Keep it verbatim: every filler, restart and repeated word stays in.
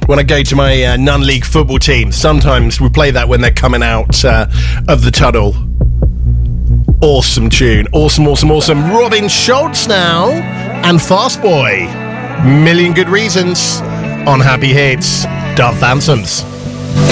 when I go to my uh, non-league football team. Sometimes we play that when they're coming out uh, of the tunnel. Awesome tune. Awesome, awesome, awesome. Robin Schulz now and Fast Boy. Million Good Reasons on Happy Hits. Dove Phantoms.